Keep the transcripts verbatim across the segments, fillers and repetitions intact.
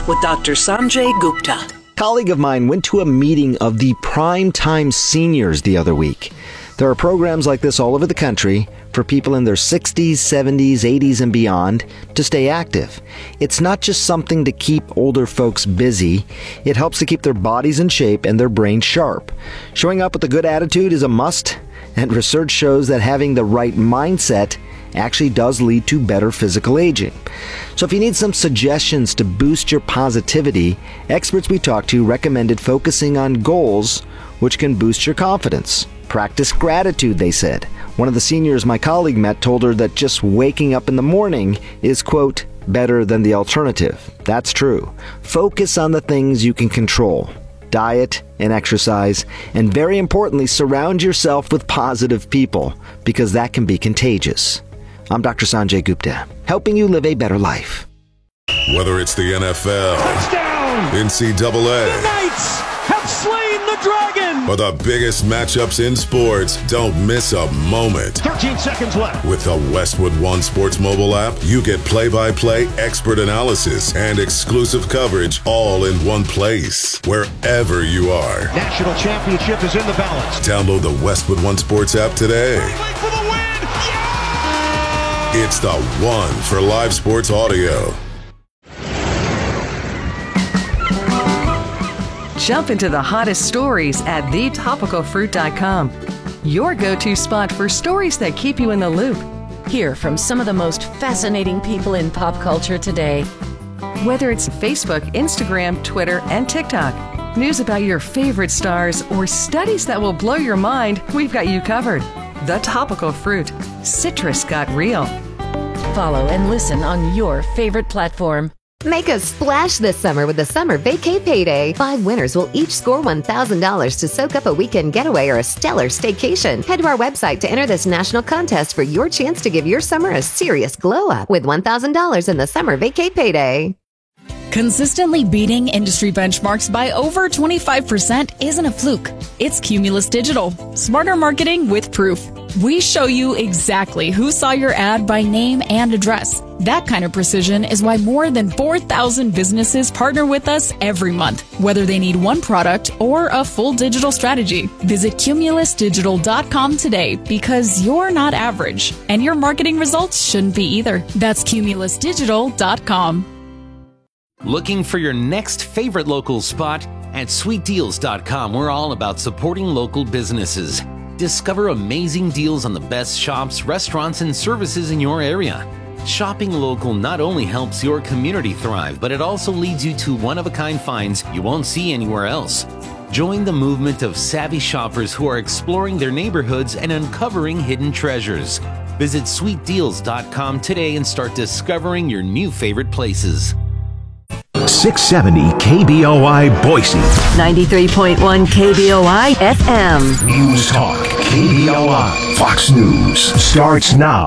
with Doctor Sanjay Gupta. A colleague of mine went to a meeting of the Primetime Seniors the other week. There are programs like this all over the country for people in their sixties, seventies, eighties, and beyond to stay active. It's not just something to keep older folks busy. It helps to keep their bodies in shape and their brains sharp. Showing up with a good attitude is a must, and research shows that having the right mindset actually does lead to better physical aging. So if you need some suggestions to boost your positivity, experts we talked to recommended focusing on goals which can boost your confidence. Practice gratitude, they said. One of the seniors my colleague met told her that just waking up in the morning is, quote, better than the alternative. That's true. Focus on the things you can control. Diet and exercise, and very importantly, surround yourself with positive people, because that can be contagious. I'm Doctor Sanjay Gupta, helping you live a better life. Whether it's the N F L, touchdown, N C double A, the Knights have slain the dragon, or the biggest matchups in sports, don't miss a moment. thirteen seconds left. With the Westwood One Sports mobile app, you get play-by-play, expert analysis, and exclusive coverage all in one place, wherever you are. National championship is in the balance. Download the Westwood One Sports app today. Wait for the win! Yeah! It's the one for live sports audio. Jump into the hottest stories at the topical fruit dot com. Your go-to spot for stories that keep you in the loop. Hear from some of the most fascinating people in pop culture today. Whether it's Facebook, Instagram, Twitter, and TikTok, news about your favorite stars, or studies that will blow your mind, we've got you covered. The Topical Fruit. Citrus got real. Follow and listen on your favorite platform. Make a splash this summer with the Summer Vacay Payday. Five winners will each score one thousand dollars to soak up a weekend getaway or a stellar staycation. Head to our website to enter this national contest for your chance to give your summer a serious glow up with one thousand dollars in the Summer Vacay Payday. Consistently beating industry benchmarks by over twenty-five percent isn't a fluke. It's Cumulus Digital. Smarter marketing with proof. We show you exactly who saw your ad by name and address. That kind of precision is why more than four thousand businesses partner with us every month, whether they need one product or a full digital strategy. Visit cumulus digital dot com today, because you're not average, and your marketing results shouldn't be either. That's cumulus digital dot com. Looking for your next favorite local spot? At sweet deals dot com, we're all about supporting local businesses. Discover amazing deals on the best shops, restaurants, and services in your area. Shopping local not only helps your community thrive, but it also leads you to one-of-a-kind finds you won't see anywhere else. Join the movement of savvy shoppers who are exploring their neighborhoods and uncovering hidden treasures. Visit sweet deals dot com today and start discovering your new favorite places. six seventy K B O I Boise. ninety-three point one K B O I F M. News Talk K B O I. Fox News starts now.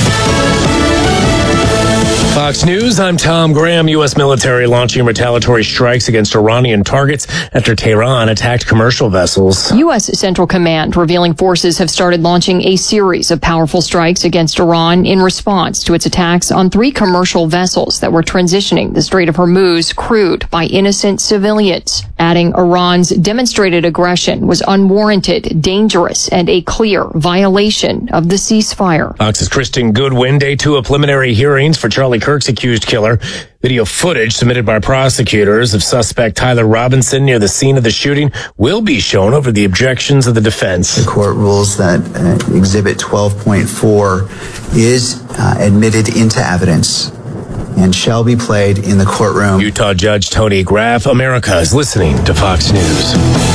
Fox News, I'm Tom Graham. U S military launching retaliatory strikes against Iranian targets after Tehran attacked commercial vessels. U S Central Command revealing forces have started launching a series of powerful strikes against Iran in response to its attacks on three commercial vessels that were transitioning the Strait of Hormuz crewed by innocent civilians, adding Iran's demonstrated aggression was unwarranted, dangerous, and a clear violation of the ceasefire. Fox's Kristen Goodwin, day two of preliminary hearings for Charlie Kirk's accused killer. Video footage submitted by prosecutors of suspect Tyler Robinson near the scene of the shooting will be shown over the objections of the defense. The court rules that uh, Exhibit twelve point four is uh, admitted into evidence and shall be played in the courtroom. Utah Judge Tony Graff. America is listening to Fox News.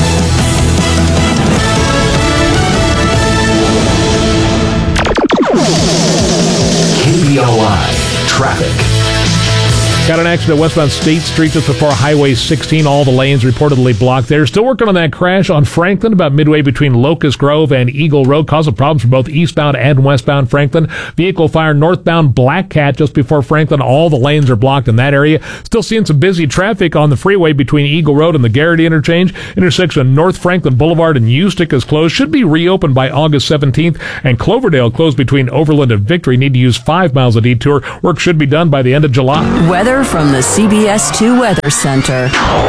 K B O I Traffic. Got an accident at westbound State Street just before Highway sixteen. All the lanes reportedly blocked there. Still working on that crash on Franklin about midway between Locust Grove and Eagle Road, causing problems for both eastbound and westbound Franklin. Vehicle fire northbound Black Cat just before Franklin. All the lanes are blocked in that area. Still seeing some busy traffic on the freeway between Eagle Road and the Garrity interchange. Intersection North Franklin Boulevard and Ustick is closed. Should be reopened by August seventeenth. And Cloverdale closed between Overland and Victory. Need to use five miles of detour. Work should be done by the end of July. Weather hear from the C B S two Weather Center.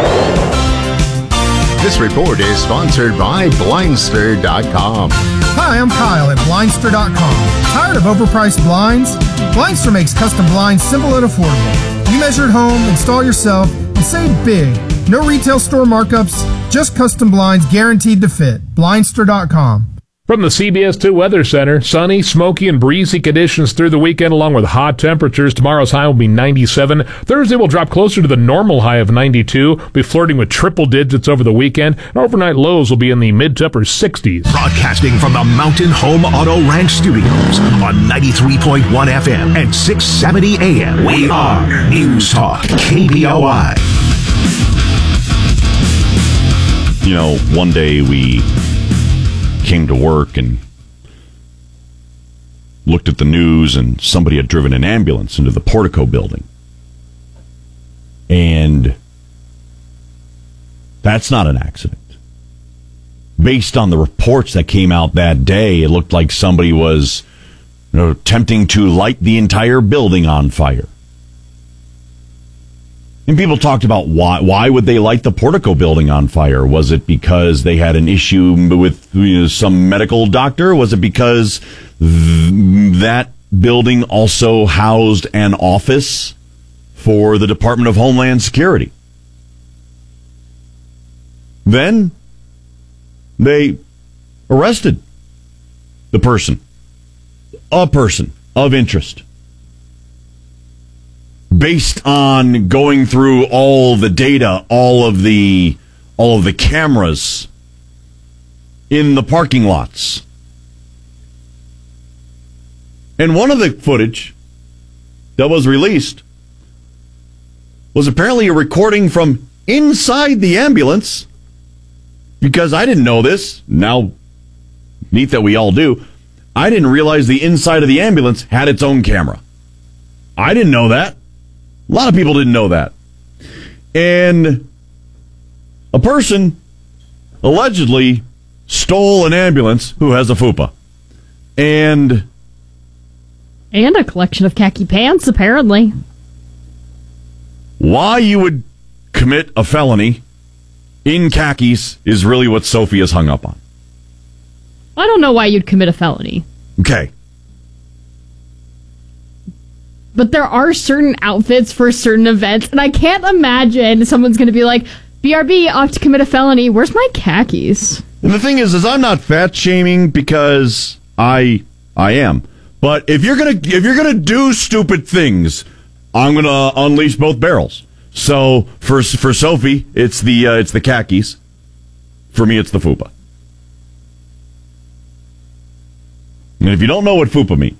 This report is sponsored by Blindster dot com. Hi, I'm Kyle at Blindster dot com. Tired of overpriced blinds? Blindster makes custom blinds simple and affordable. You measure at home, install yourself, and save big. No retail store markups, just custom blinds guaranteed to fit. Blindster dot com. From the C B S two Weather Center, sunny, smoky, and breezy conditions through the weekend along with hot temperatures. Tomorrow's high will be ninety-seven. Thursday will drop closer to the normal high of ninety-two, be flirting with triple digits over the weekend, and overnight lows will be in the mid to upper sixties. Broadcasting from the Mountain Home Auto Ranch Studios on ninety-three point one F M and six seventy A M. We are News Talk K B O I. You know, one day we came to work and looked at the news, and somebody had driven an ambulance into the Portico building. And that's not an accident. Based on the reports that came out that day, it looked like somebody was, you know, attempting to light the entire building on fire. And people talked about why why would they light the Portico building on fire? Was it because they had an issue with, you know, some medical doctor? Was it because th- that building also housed an office for the Department of Homeland Security? Then they arrested the person, a person of interest, based on going through all the data, all of the all of the cameras in the parking lots. And one of the footage that was released was apparently a recording from inside the ambulance, because I didn't know this. Now, neat that we all do. I didn't realize the inside of the ambulance had its own camera. I didn't know that. A lot of people didn't know that. And a person allegedly stole an ambulance who has a fupa. And And a collection of khaki pants, apparently. Why you would commit a felony in khakis is really what Sophie is hung up on. I don't know why you'd commit a felony. Okay. But there are certain outfits for certain events, and I can't imagine someone's going to be like, B R B, off to commit a felony. Where's my khakis? And the thing is, is I'm not fat shaming because I I am. But if you're gonna if you're gonna do stupid things, I'm gonna unleash both barrels. So for for Sophie, it's the uh, it's the khakis. For me, it's the fupa. And if you don't know what fupa means,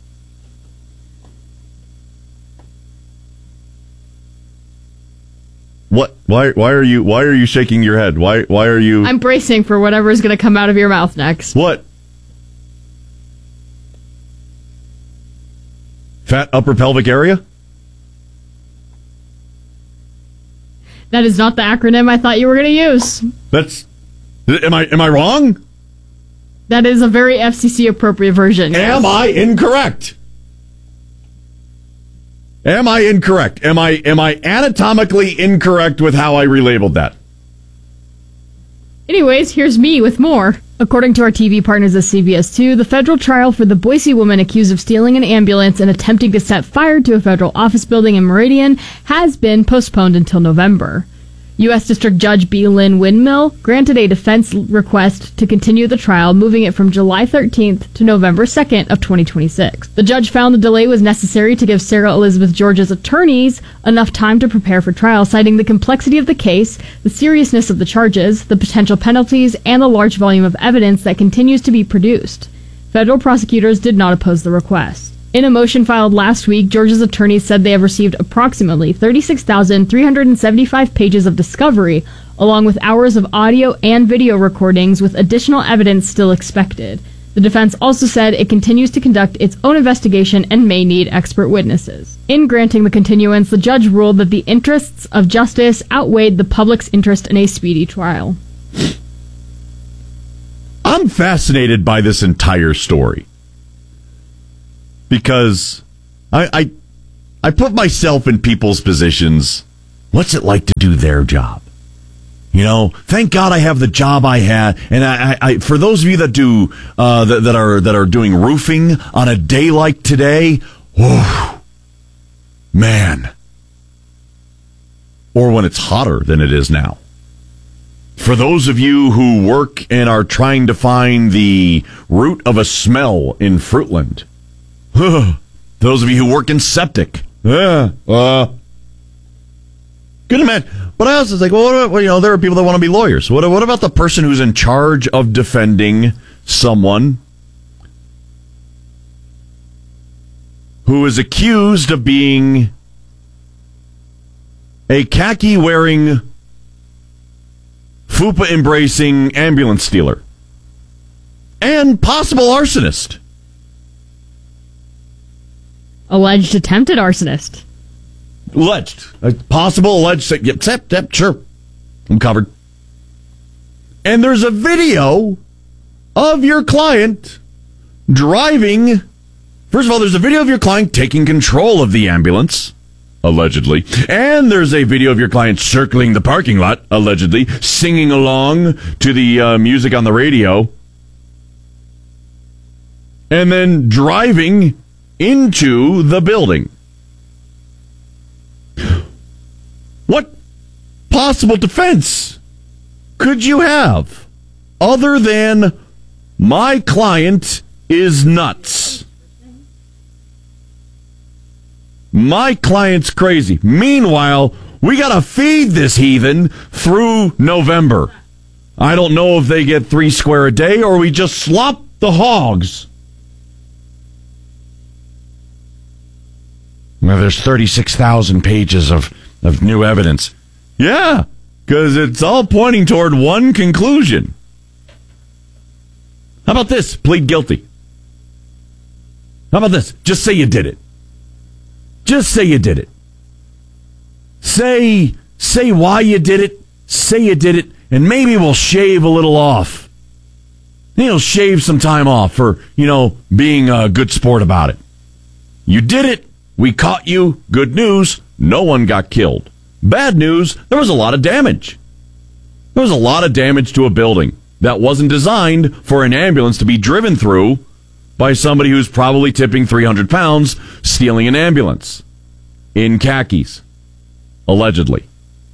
what? Why? Why are you? Why are you shaking your head? Why? Why are you? I'm bracing for whatever is going to come out of your mouth next. What? Fat upper pelvic area? That is not the acronym I thought you were going to use. That's. Am I? Am I wrong? That is a very F C C appropriate version. Am yes. I incorrect? Am I incorrect? Am I am I anatomically incorrect with how I relabeled that? Anyways, here's me with more. According to our T V partners at C B S two, the federal trial for the Boise woman accused of stealing an ambulance and attempting to set fire to a federal office building in Meridian has been postponed until November. U S District Judge B. Lynn Windmill granted a defense request to continue the trial, moving it from July thirteenth to November second of twenty twenty-six. The judge found the delay was necessary to give Sarah Elizabeth George's attorneys enough time to prepare for trial, citing the complexity of the case, the seriousness of the charges, the potential penalties, and the large volume of evidence that continues to be produced. Federal prosecutors did not oppose the request. In a motion filed last week, George's attorneys said they have received approximately thirty-six thousand three hundred seventy-five pages of discovery, along with hours of audio and video recordings, with additional evidence still expected. The defense also said it continues to conduct its own investigation and may need expert witnesses. In granting the continuance, the judge ruled that the interests of justice outweighed the public's interest in a speedy trial. I'm fascinated by this entire story. Because I, I I put myself in people's positions. What's it like to do their job? You know, thank God I have the job I had. And I, I for those of you that do uh, that, that are that are doing roofing on a day like today, whew, man, or when it's hotter than it is now. For those of you who work and are trying to find the root of a smell in Fruitland, those of you who work in septic, uh, uh, couldn't imagine. But I also was like, well, what, you know, there are people that want to be lawyers. What, what about the person who's in charge of defending someone who is accused of being a khaki-wearing, fupa-embracing ambulance stealer and possible arsonist? Alleged attempted arsonist. Alleged. A possible alleged. Yep, yep, yep, sure. I'm covered. And there's a video of your client driving. First of all, there's a video of your client taking control of the ambulance, allegedly. And there's a video of your client circling the parking lot, allegedly, singing along to the uh, music on the radio. And then driving into the building. What possible defense could you have other than my client is nuts? My client's crazy. Meanwhile, we got to feed this heathen through November. I don't know if they get three square a day or we just slop the hogs. Well, there's thirty-six thousand pages of, of new evidence. Yeah, because it's all pointing toward one conclusion. How about this? Plead guilty. How about this? Just say you did it. Just say you did it. Say, say why you did it. Say you did it, and maybe we'll shave a little off. Maybe we'll shave some time off for, you know, being a good sport about it. You did it. We caught you. Good news, no one got killed. Bad news, there was a lot of damage. There was a lot of damage to a building that wasn't designed for an ambulance to be driven through by somebody who's probably tipping three hundred pounds stealing an ambulance in khakis, allegedly.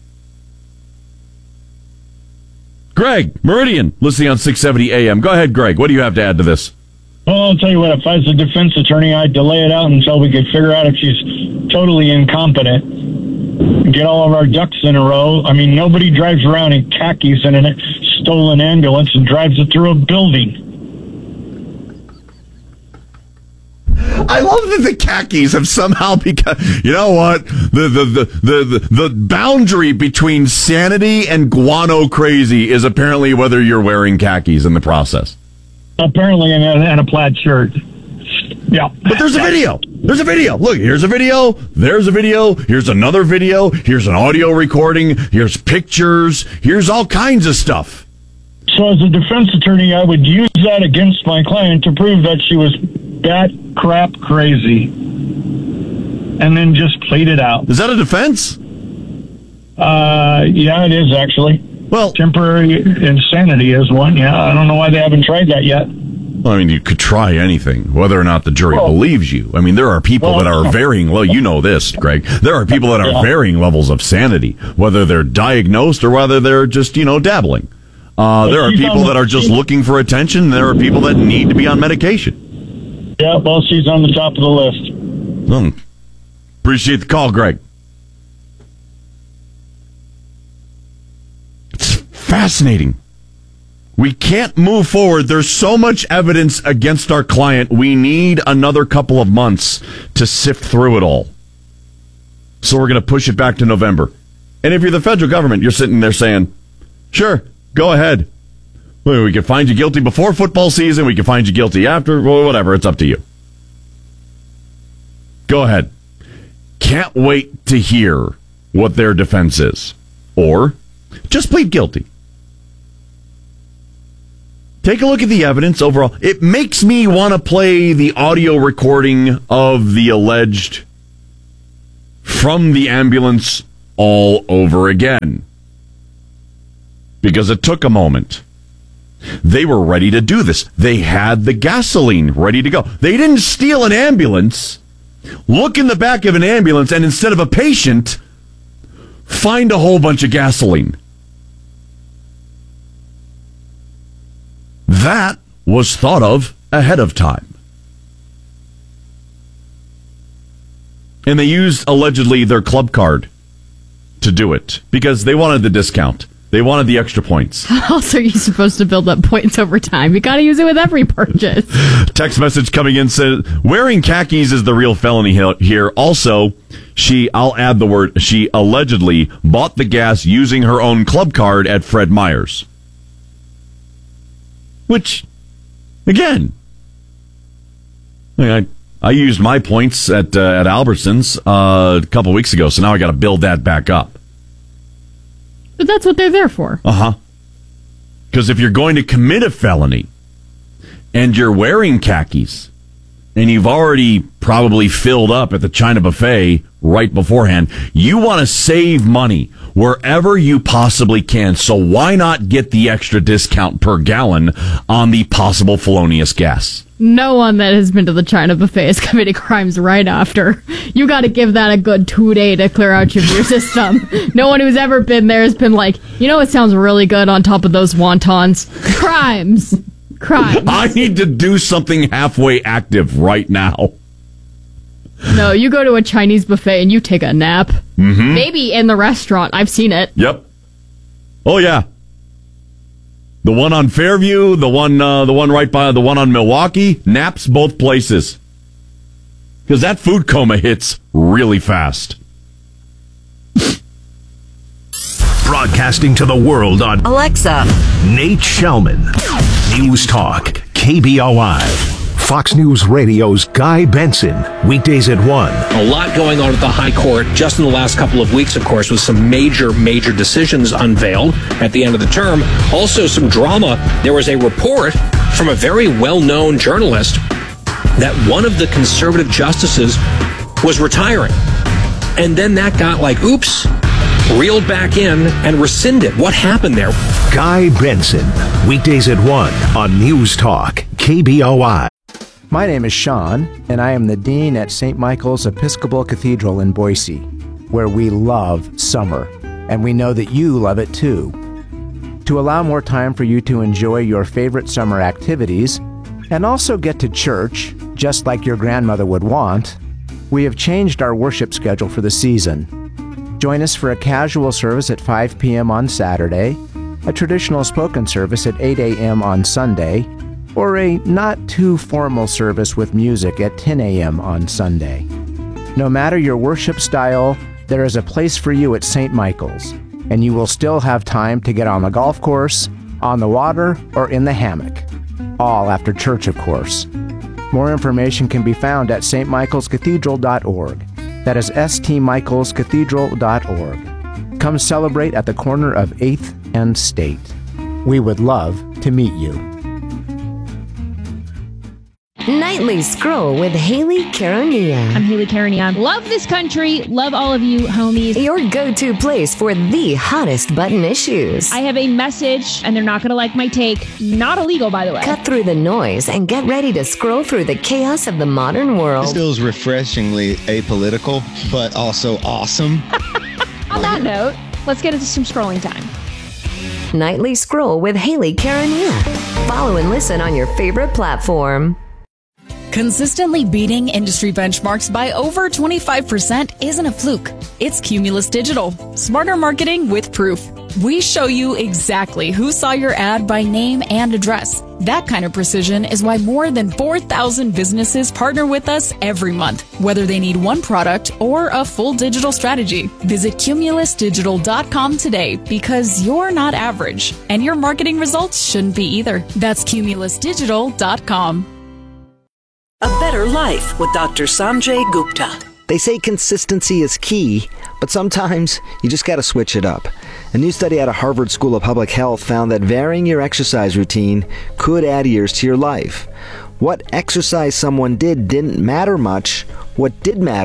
Greg, Meridian, listening on six seventy A M. Go ahead, Greg. What do you have to add to this? Well, I'll tell you what, if I was a defense attorney, I'd delay it out until we could figure out if she's totally incompetent. Get all of our ducks in a row. I mean, nobody drives around in khakis in a stolen ambulance and drives it through a building. I love that the khakis have somehow become, you know what, the the, the, the, the, the boundary between sanity and guano crazy is apparently whether you're wearing khakis in the process. Apparently, in a, in a plaid shirt. Yeah. But there's a video. There's a video. Look, here's a video. There's a video. Here's another video. Here's an audio recording. Here's pictures. Here's all kinds of stuff. So as a defense attorney, I would use that against my client to prove that she was bat crap crazy. And then just plead it out. Is that a defense? Uh, yeah, it is actually. Well, temporary insanity is one. Yeah, I don't know why they haven't tried that yet. Well, I mean, you could try anything, whether or not the jury well, believes you. I mean, there are people well, that are varying. Well, you know this, Greg. There are people that are yeah. varying levels of sanity, whether they're diagnosed or whether they're just, you know, dabbling. Uh, there are people that are just looking for attention. There are people that need to be on medication. Yeah, well, she's on the top of the list. Hmm. Appreciate the call, Greg. Fascinating. We can't move forward. There's so much evidence against our client. We need another couple of months to sift through it all. So we're going to push it back to November. And if you're the federal government, you're sitting there saying, sure, go ahead. Well, we can find you guilty before football season. We can find you guilty after. Well, whatever. It's up to you. Go ahead. Can't wait to hear what their defense is. Or just plead guilty. Take a look at the evidence overall. It makes me want to play the audio recording of the alleged from the ambulance all over again. Because it took a moment. They were ready to do this. They had the gasoline ready to go. They didn't steal an ambulance, look in the back of an ambulance, and instead of a patient, find a whole bunch of gasoline. That was thought of ahead of time. And they used, allegedly, their club card to do it because they wanted the discount. They wanted the extra points. How else are you supposed to build up points over time? You got to use it with every purchase. Text message coming in says, wearing khakis is the real felony here. Also, she, I'll add the word, she allegedly bought the gas using her own club card at Fred Meyer's. Which, again, I, I used my points at uh, at Albertsons uh, a couple weeks ago, so now I got to build that back up. But that's what they're there for. Uh-huh. Because if you're going to commit a felony and you're wearing khakis and you've already probably filled up at the China buffet right beforehand, you want to save money wherever you possibly can. So why not get the extra discount per gallon on the possible felonious gas? No one that has been to the China buffet is committing crimes right after. You got to give that a good two day to clear out your beer system. No one who's ever been there has been like, you know, it sounds really good on top of those wontons. Crimes. Crimes. I need to do something halfway active right now. No, you go to a Chinese buffet and you take a nap. Mm-hmm. Maybe in the restaurant. I've seen it. Yep. Oh, yeah. The one on Fairview, the one, uh, the one right by the one on Milwaukee, naps both places. Because that food coma hits really fast. Broadcasting to the world on Alexa, Nate Shellman. News Talk, K B O I. Fox News Radio's Guy Benson, weekdays at one. A lot going on at the High Court just in the last couple of weeks, of course, with some major, major decisions unveiled at the end of the term. Also some drama. There was a report from a very well-known journalist that one of the conservative justices was retiring. And then that got like, oops, reeled back in and rescinded. What happened there? Guy Benson, weekdays at one on News Talk, K B O I. My name is Sean, and I am the Dean at Saint Michael's Episcopal Cathedral in Boise, where we love summer, and we know that you love it too. To allow more time for you to enjoy your favorite summer activities, and also get to church, just like your grandmother would want, we have changed our worship schedule for the season. Join us for a casual service at five p.m. on Saturday, a traditional spoken service at eight a.m. on Sunday, or a not-too-formal service with music at ten a.m. on Sunday. No matter your worship style, there is a place for you at Saint Michael's, and you will still have time to get on the golf course, on the water, or in the hammock. All after church, of course. More information can be found at s t michaels cathedral dot org. That is s t michaels cathedral dot org. Come celebrate at the corner of eighth and State. We would love to meet you. Nightly Scroll with Haley Caronia. I'm Haley Caronia. Love this country. Love all of you, homies. Your go-to place for the hottest button issues. I have a message, and they're not going to like my take. Not illegal, by the way. Cut through the noise and get ready to scroll through the chaos of the modern world. This feels refreshingly apolitical, but also awesome. On that note, let's get into some scrolling time. Nightly Scroll with Haley Caronia. Follow and listen on your favorite platform. Consistently beating industry benchmarks by over twenty-five percent isn't a fluke. It's Cumulus Digital. Smarter marketing with proof. We show you exactly who saw your ad by name and address. That kind of precision is why more than four thousand businesses partner with us every month, whether they need one product or a full digital strategy. Visit cumulus digital dot com today because you're not average, and your marketing results shouldn't be either. That's cumulus digital dot com. A Better Life with Doctor Sanjay Gupta. They say consistency is key, but sometimes you just got to switch it up. A new study out of Harvard School of Public Health found that varying your exercise routine could add years to your life. What exercise someone did didn't matter much. What did matter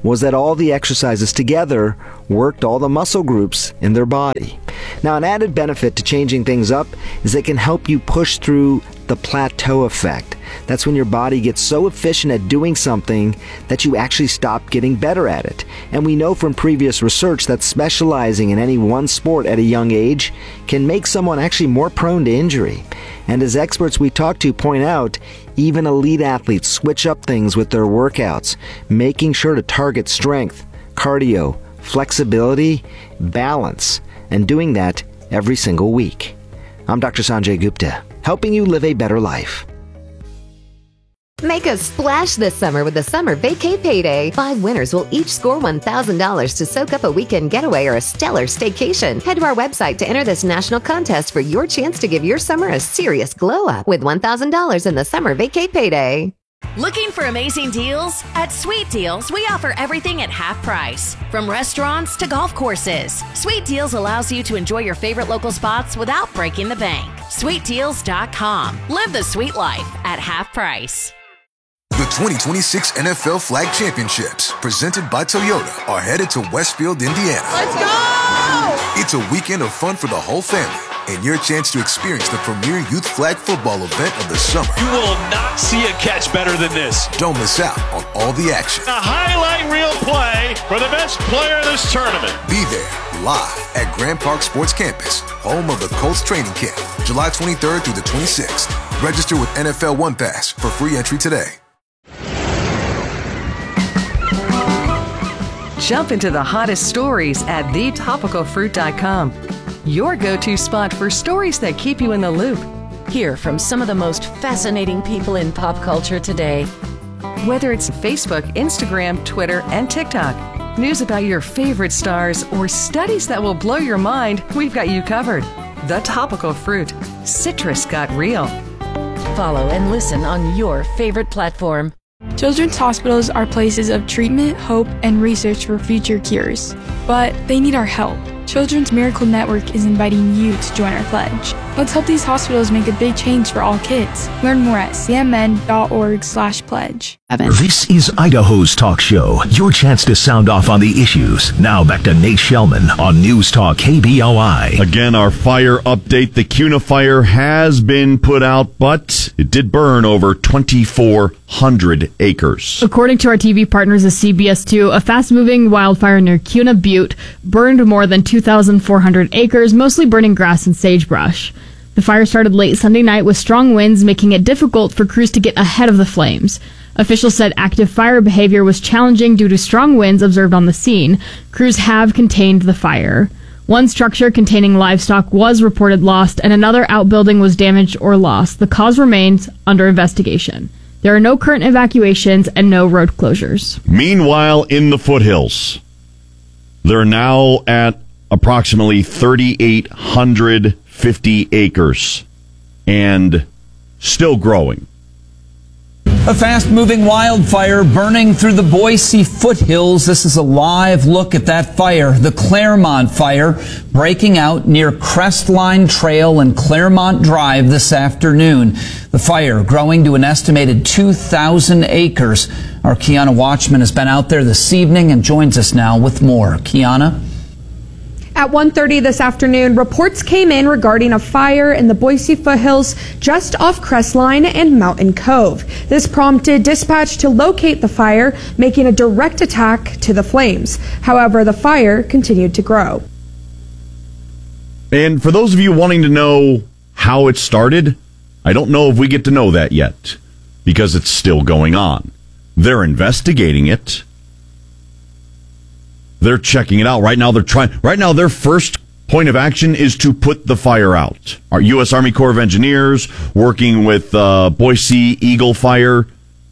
was that all the exercises together worked all the muscle groups in their body. Now, an added benefit to changing things up is they can help you push through the plateau effect. That's when your body gets so efficient at doing something that you actually stop getting better at it. And we know from previous research that specializing in any one sport at a young age can make someone actually more prone to injury. And as experts we talk to point out, even elite athletes switch up things with their workouts, making sure to target strength, cardio, flexibility, balance, and doing that every single week. I'm Doctor Sanjay Gupta, helping you live a better life. Make a splash this summer with the Summer Vacay Payday. Five winners will each score one thousand dollars to soak up a weekend getaway or a stellar staycation. Head to our website to enter this national contest for your chance to give your summer a serious glow up with one thousand dollars in the Summer Vacay Payday. Looking for amazing deals? At Sweet Deals, we offer everything at half price. From restaurants to golf courses, Sweet Deals allows you to enjoy your favorite local spots without breaking the bank. sweet deals dot com. Live the sweet life at half price. The twenty twenty-six N F L Flag Championships, presented by Toyota, are headed to Westfield, Indiana. Let's go! It's a weekend of fun for the whole family, and your chance to experience the premier youth flag football event of the summer. You will not see a catch better than this. Don't miss out on all the action. A highlight reel play for the best player in this tournament. Be there, live at Grand Park Sports Campus, home of the Colts training camp, July twenty-third through the twenty-sixth. Register with N F L One Pass for free entry today. Jump into the hottest stories at the topical fruit dot com. Your go-to spot for stories that keep you in the loop. Hear from some of the most fascinating people in pop culture today. Whether it's Facebook, Instagram, Twitter, and TikTok, news about your favorite stars, or studies that will blow your mind, we've got you covered. The Topical Fruit. Citrus got real. Follow and listen on your favorite platform. Children's hospitals are places of treatment, hope, and research for future cures. But they need our help. Children's Miracle Network is inviting you to join our pledge. Let's help these hospitals make a big change for all kids. Learn more at c m n dot org slash pledge. This is Idaho's talk show. Your chance to sound off on the issues. Now back to Nate Shellman on News Talk K B O I. Again, our fire update. The Cuna fire has been put out, but it did burn over twenty-four hundred acres. According to our T V partners at C B S two, a fast-moving wildfire near Cuna Butte burned more than two thousand four hundred acres, mostly burning grass and sagebrush. The fire started late Sunday night with strong winds, making it difficult for crews to get ahead of the flames. Officials said active fire behavior was challenging due to strong winds observed on the scene. Crews have contained the fire. One structure containing livestock was reported lost, and another outbuilding was damaged or lost. The cause remains under investigation. There are no current evacuations and no road closures. Meanwhile, in the foothills, they're now at approximately three thousand eight hundred fifty acres and still growing. A fast-moving wildfire burning through the Boise foothills. This is a live look at that fire. The Claremont fire breaking out near Crestline Trail and Claremont Drive this afternoon. The fire growing to an estimated two thousand acres. Our Kiana Watchman has been out there this evening and joins us now with more. Kiana? At one thirty this afternoon, reports came in regarding a fire in the Boise foothills just off Crestline and Mountain Cove. This prompted dispatch to locate the fire, making a direct attack to the flames. However, the fire continued to grow. And for those of you wanting to know how it started, I don't know if we get to know that yet, because it's still going on. They're investigating it. They're checking it out. Right now, they're trying. Right now, their first point of action is to put the fire out. Our U S Army Corps of Engineers, working with uh, Boise Eagle Fire,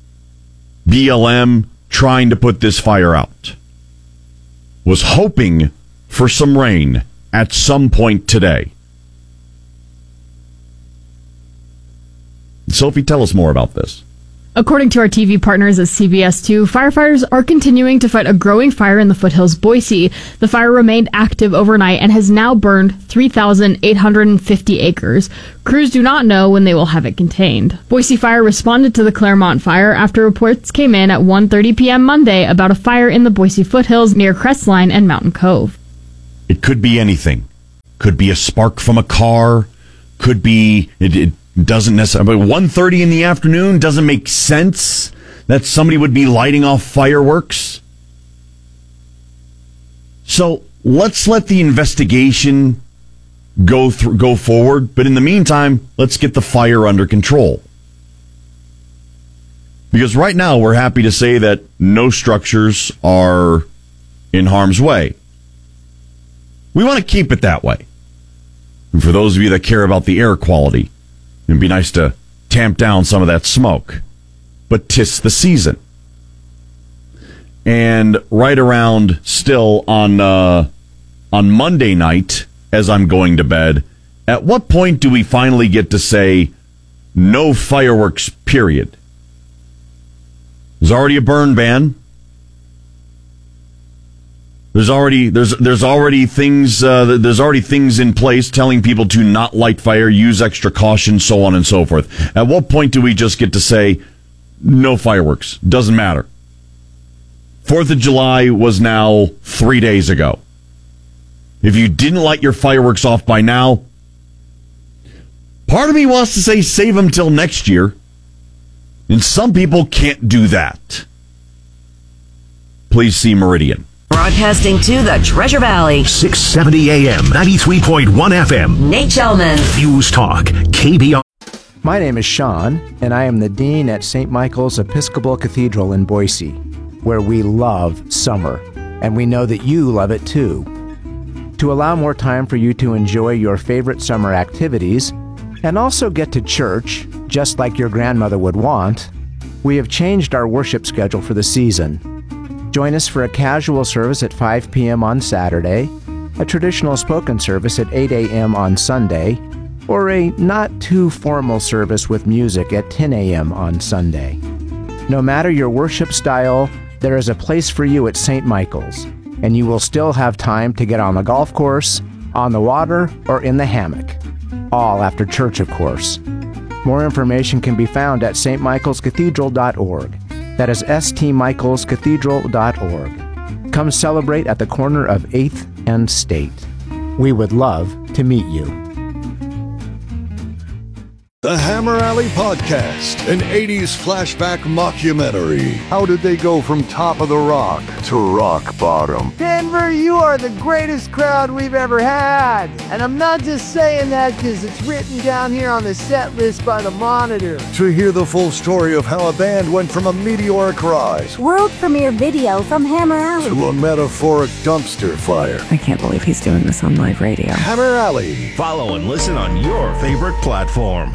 B L M, trying to put this fire out. Was hoping for some rain at some point today. Sophie, tell us more about this. According to our T V partners at C B S two, firefighters are continuing to fight a growing fire in the foothills Boise. The fire remained active overnight and has now burned three thousand eight hundred fifty acres. Crews do not know when they will have it contained. Boise Fire responded to the Claremont fire after reports came in at one thirty p.m. Monday about a fire in the Boise foothills near Crestline and Mountain Cove. It could be anything. Could be a spark from a car. Could be... It, it, Doesn't necessarily, but one thirty in the afternoon doesn't make sense that somebody would be lighting off fireworks. So let's let the investigation go through, go forward. But in the meantime, let's get the fire under control. Because right now we're happy to say that no structures are in harm's way. We want to keep it that way. And for those of you that care about the air quality, it'd be nice to tamp down some of that smoke. But 'tis the season. And right around still on uh, on Monday night, as I'm going to bed, at what point do we finally get to say no fireworks, period? There's already a burn ban. There's already there's there's already things uh, there's already things in place telling people to not light fire, use extra caution, so on and so forth. At what point do we just get to say no fireworks? Doesn't matter. Fourth of July was now three days ago. If you didn't light your fireworks off by now, part of me wants to say save them till next year, and some people can't do that. Please see Meridian. Broadcasting to the Treasure Valley. six seventy A M, ninety-three point one F M. Nate Shellman. News Talk, K B O. My name is Sean, and I am the Dean at Saint Michael's Episcopal Cathedral in Boise, where we love summer, and we know that you love it too. To allow more time for you to enjoy your favorite summer activities, and also get to church, just like your grandmother would want, we have changed our worship schedule for the season. Join us for a casual service at five p.m. on Saturday, a traditional spoken service at eight a.m. on Sunday, or a not-too-formal service with music at ten a.m. on Sunday. No matter your worship style, there is a place for you at Saint Michael's, and you will still have time to get on the golf course, on the water, or in the hammock. All after church, of course. More information can be found at s t michaels cathedral dot org. That is s t michaels cathedral dot org. Come celebrate at the corner of eighth and State. We would love to meet you. The Hammer Alley Podcast, an eighties flashback mockumentary. How did they go from top of the rock to rock bottom? Denver, you are the greatest crowd we've ever had. And I'm not just saying that because it's written down here on the set list by the Monitor. To hear the full story of how a band went from a meteoric rise, world premiere video from Hammer Alley, to a metaphoric dumpster fire. I can't believe he's doing this on live radio. Hammer Alley. Follow and listen on your favorite platform.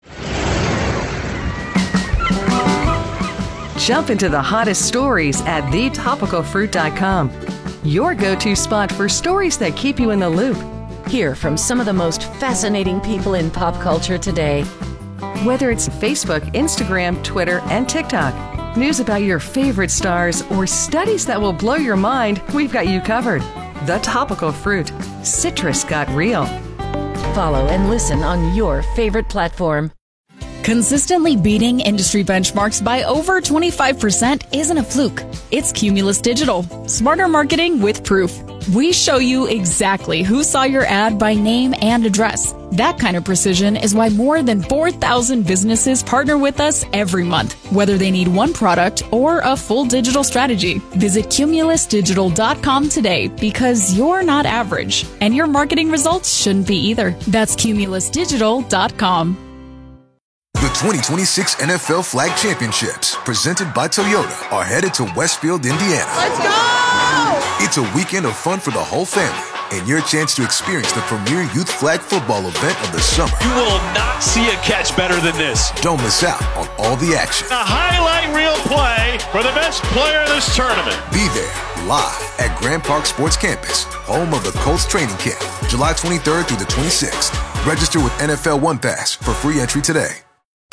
Jump into the hottest stories at the topical fruit dot com. Your go-to spot for stories that keep you in the loop. Hear from some of the most fascinating people in pop culture today. Whether it's Facebook, Instagram, Twitter, and TikTok, news about your favorite stars, or studies that will blow your mind, we've got you covered. The Topical Fruit. Citrus got real. Follow and listen on your favorite platform. Consistently beating industry benchmarks by over twenty-five percent isn't a fluke. It's Cumulus Digital. Smarter marketing with proof. We show you exactly who saw your ad by name and address. That kind of precision is why more than four thousand businesses partner with us every month, whether they need one product or a full digital strategy. Visit cumulus digital dot com today because you're not average, and your marketing results shouldn't be either. That's cumulus digital dot com. The twenty twenty-six N F L Flag Championships, presented by Toyota, are headed to Westfield, Indiana. Let's go! It's a weekend of fun for the whole family, and your chance to experience the premier youth flag football event of the summer. You will not see a catch better than this. Don't miss out on all the action. A highlight reel play for the best player in this tournament. Be there, live at Grand Park Sports Campus, home of the Colts training camp, July twenty-third through the twenty-sixth. Register with N F L One Pass for free entry today.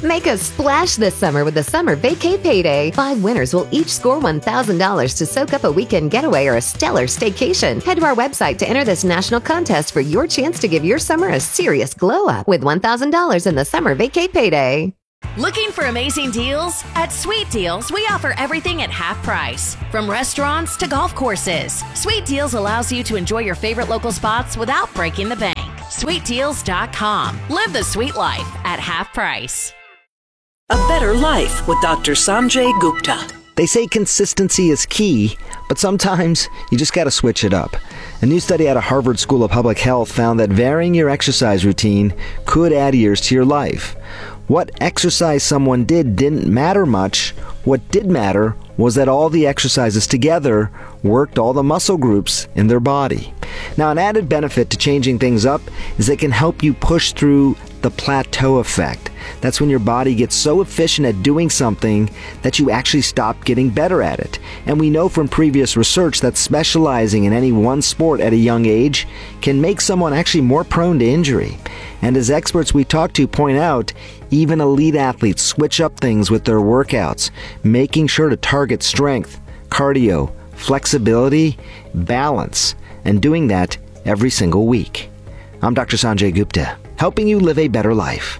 Make a splash this summer with the Summer Vacay Payday. Five winners will each score one thousand dollars to soak up a weekend getaway or a stellar staycation. Head to our website to enter this national contest for your chance to give your summer a serious glow up with one thousand dollars in the Summer Vacay Payday. Looking for amazing deals? At Sweet Deals, we offer everything at half price. From restaurants to golf courses, Sweet Deals allows you to enjoy your favorite local spots without breaking the bank. sweet deals dot com. Live the sweet life at half price. A Better Life with Doctor Sanjay Gupta. They say consistency is key, but sometimes you just got to switch it up. A new study out of Harvard School of Public Health found that varying your exercise routine could add years to your life. What exercise someone did didn't matter much. What did matter was that all the exercises together worked all the muscle groups in their body. Now, an added benefit to changing things up is it can help you push through the plateau effect. That's when your body gets so efficient at doing something that you actually stop getting better at it. And we know from previous research that specializing in any one sport at a young age can make someone actually more prone to injury. And as experts we talk to point out, even elite athletes switch up things with their workouts, making sure to target strength, cardio, flexibility, balance, and doing that every single week. I'm Doctor Sanjay Gupta, helping you live a better life.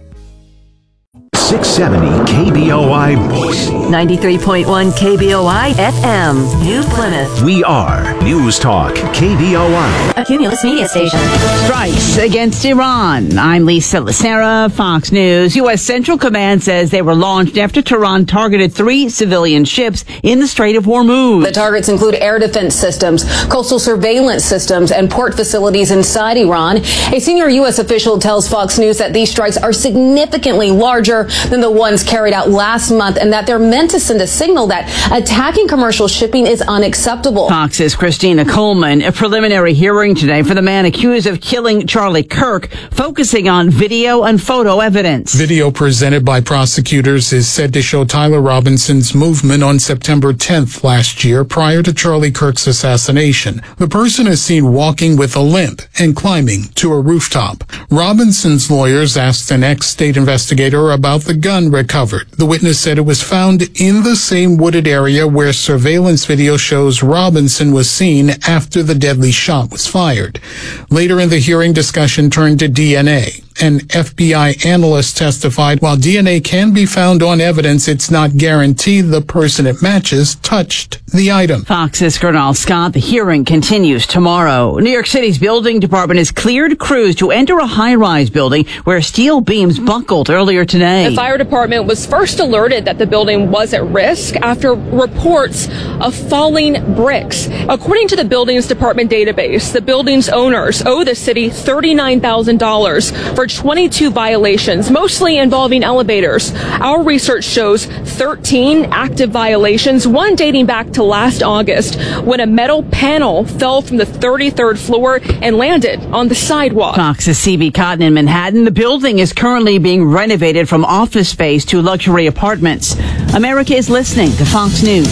six seventy K B O I Boise. ninety-three point one K B O I F M, New Plymouth. We are News Talk K B O I. A Cumulus media station. Strikes against Iran. I'm Lisa Lacera, Fox News. U S. Central Command says they were launched after Tehran targeted three civilian ships in the Strait of Hormuz. The targets include air defense systems, coastal surveillance systems, and port facilities inside Iran. A senior U S official tells Fox News that these strikes are significantly larger than the ones carried out last month and that they're meant to send a signal that attacking commercial shipping is unacceptable. Fox's Christina Coleman. A preliminary hearing today for the man accused of killing Charlie Kirk, focusing on video and photo evidence. Video presented by prosecutors is said to show Tyler Robinson's movement on September tenth last year prior to Charlie Kirk's assassination. The person is seen walking with a limp and climbing to a rooftop. Robinson's lawyers asked an ex-state investigator about the gun recovered. The witness said it was found in the same wooded area where surveillance video shows Robinson was seen after the deadly shot was fired. Later in the hearing, discussion turned to D N A. An F B I analyst testified while D N A can be found on evidence, it's not guaranteed the person it matches touched the item. Fox's Gernal Scott. The hearing continues tomorrow. New York City's building department has cleared crews to enter a high-rise building where steel beams buckled earlier today. The fire department was first alerted that the building was at risk after reports of falling bricks. According to the buildings department database, the building's owners owe the city thirty-nine thousand dollars for twenty-two violations, mostly involving elevators. Our research shows thirteen active violations, one dating back to last August when a metal panel fell from the thirty-third floor and landed on the sidewalk. Fox's C B Cotton in Manhattan. The building is currently being renovated from office space to luxury apartments. America is listening to Fox News.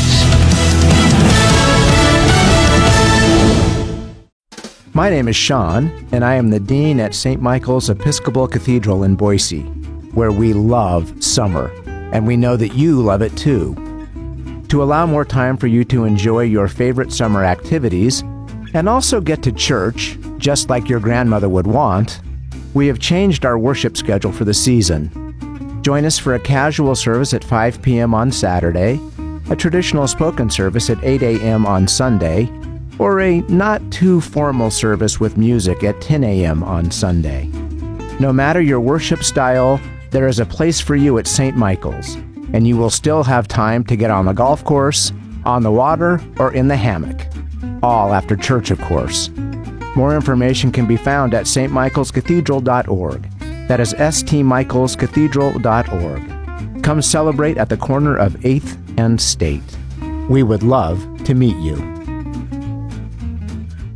My name is Sean, and I am the Dean at Saint Michael's Episcopal Cathedral in Boise, where we love summer, and we know that you love it too. To allow more time for you to enjoy your favorite summer activities, and also get to church, just like your grandmother would want, we have changed our worship schedule for the season. Join us for a casual service at five p.m. on Saturday, a traditional spoken service at eight a.m. on Sunday, or a not-too-formal service with music at ten a.m. on Sunday. No matter your worship style, there is a place for you at Saint Michael's, and you will still have time to get on the golf course, on the water, or in the hammock. All after church, of course. More information can be found at s t michaels cathedral dot org. That is s t michaels cathedral dot org. Come celebrate at the corner of eighth and State. We would love to meet you.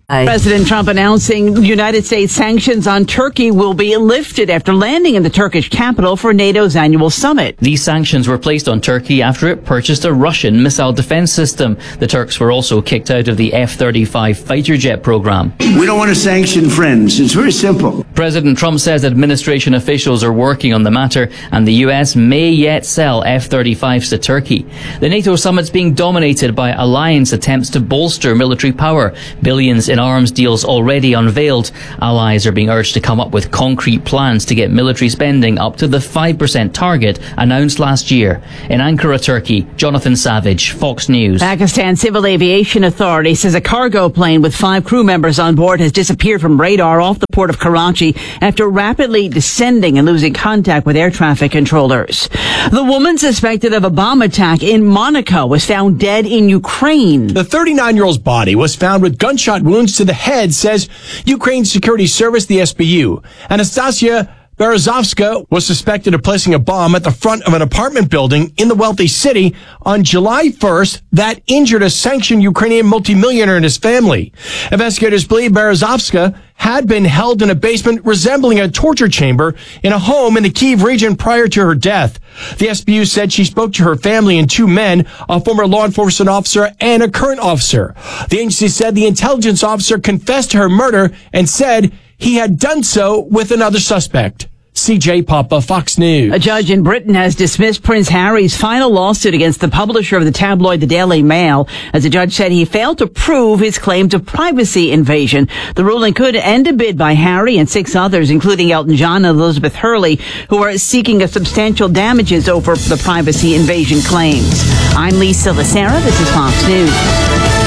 President Trump announcing United States sanctions on Turkey will be lifted after landing in the Turkish capital for NATO's annual summit. These sanctions were placed on Turkey after it purchased a Russian missile defense system. The Turks were also kicked out of the F thirty-five fighter jet program. We don't want to sanction friends. It's very simple. President Trump says administration officials are working on the matter and the U S may yet sell F thirty-fives to Turkey. The NATO summit's being dominated by alliance attempts to bolster military power. Billions in arms deals already unveiled. Allies are being urged to come up with concrete plans to get military spending up to the five percent target announced last year. In Ankara, Turkey, Jonathan Savage, Fox News. Pakistan Civil Aviation Authority says a cargo plane with five crew members on board has disappeared from radar off the port of Karachi after rapidly descending and losing contact with air traffic controllers. The woman suspected of a bomb attack in Monaco was found dead in Ukraine. The thirty-nine-year-old's body was found with gunshot wounds to the head, says Ukraine Security Service, the S B U. Anastasia Berezovska was suspected of placing a bomb at the front of an apartment building in the wealthy city on July first that injured a sanctioned Ukrainian multimillionaire and his family. Investigators believe Berezovska had been held in a basement resembling a torture chamber in a home in the Kyiv region prior to her death. The S B U said she spoke to her family and two men, a former law enforcement officer and a current officer. The agency said the intelligence officer confessed to her murder and said he had done so with another suspect. C J Papa, Fox News. A judge in Britain has dismissed Prince Harry's final lawsuit against the publisher of the tabloid The Daily Mail, as the judge said he failed to prove his claims of privacy invasion. The ruling could end a bid by Harry and six others, including Elton John and Elizabeth Hurley, who are seeking a substantial damages over the privacy invasion claims. I'm Lisa Lacera. This is Fox News.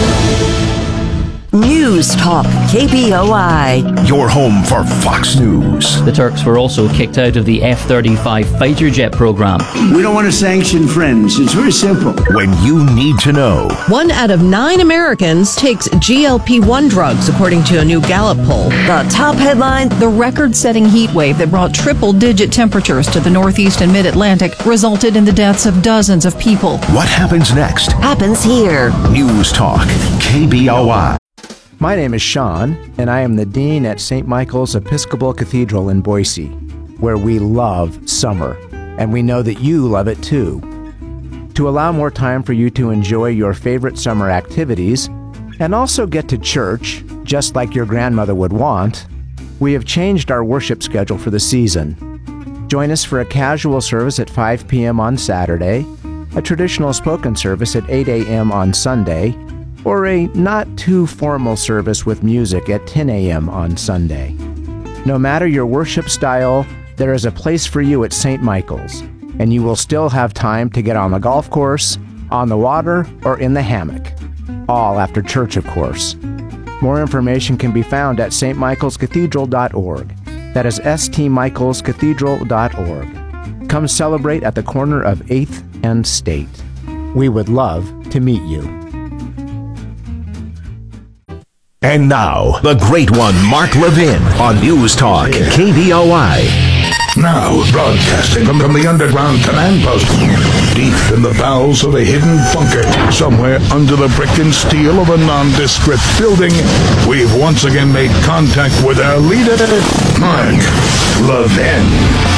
News Talk K B O I. Your home for Fox News. The Turks were also kicked out of the F thirty-five fighter jet program. We don't want to sanction friends. It's very simple. When you need to know. One out of nine Americans takes G L P one drugs, according to a new Gallup poll. The top headline: the record-setting heat wave that brought triple-digit temperatures to the Northeast and Mid-Atlantic resulted in the deaths of dozens of people. What happens next? Happens here. News Talk K B O I. My name is Sean, and I am the Dean at Saint Michael's Episcopal Cathedral in Boise, where we love summer, and we know that you love it too. To allow more time for you to enjoy your favorite summer activities, and also get to church, just like your grandmother would want, we have changed our worship schedule for the season. Join us for a casual service at five p.m. on Saturday, a traditional spoken service at eight a.m. on Sunday, or a not-too-formal service with music at ten a.m. on Sunday. No matter your worship style, there is a place for you at Saint Michael's, and you will still have time to get on the golf course, on the water, or in the hammock. All after church, of course. More information can be found at s t michaels cathedral dot org. That is s t michaels cathedral dot org. Come celebrate at the corner of eighth and State. We would love to meet you. And now, the great one, Mark Levin, on News Talk K B O I. Now, broadcasting from, from the underground command post, deep in the bowels of a hidden bunker, somewhere under the brick and steel of a nondescript building, we've once again made contact with our leader, Mark Levin.